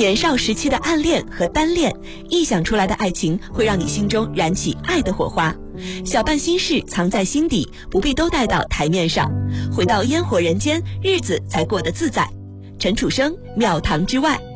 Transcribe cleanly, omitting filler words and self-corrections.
年少时期的暗恋和单恋，臆想出来的爱情会让你心中燃起爱的火花。小半心事藏在心底，不必都带到台面上，回到烟火人间，日子才过得自在。陈楚生，庙堂之外。